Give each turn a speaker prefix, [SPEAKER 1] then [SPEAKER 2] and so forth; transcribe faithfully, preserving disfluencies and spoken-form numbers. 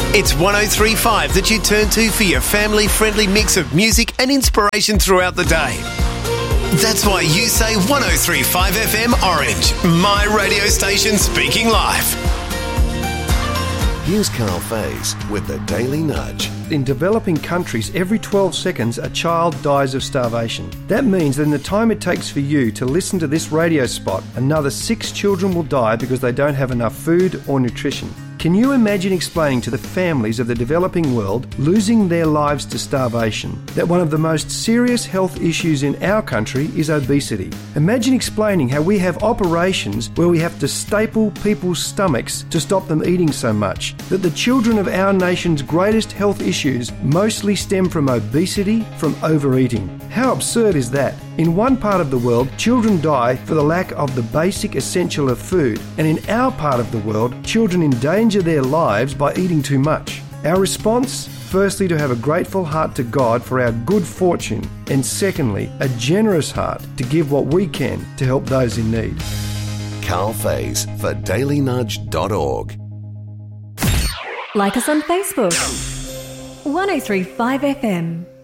[SPEAKER 1] It's one oh three point five that you turn to for your family-friendly mix of music and inspiration throughout the day. That's why you say one oh three point five F M Orange, my radio station speaking live.
[SPEAKER 2] Here's Carl Faze with the Daily Nudge.
[SPEAKER 3] In developing countries, every twelve seconds a child dies of starvation. That means that in the time it takes for you to listen to this radio spot, another six children will die because they don't have enough food or nutrition. Can you imagine explaining to the families of the developing world losing their lives to starvation that one of the most serious health issues in our country is obesity? Imagine explaining how we have operations where we have to staple people's stomachs to stop them eating so much, that the children of our nation's greatest health issues mostly stem from obesity, from overeating. How absurd is that? In one part of the world, children die for the lack of the basic essential of food, and in our part of the world, children endanger their lives by eating too much. Our response? Firstly, to have a grateful heart to God for our good fortune, and secondly, a generous heart to give what we can to help those in need.
[SPEAKER 2] Carl Faze for daily nudge dot org.
[SPEAKER 4] Like us on Facebook. one oh three point five F M.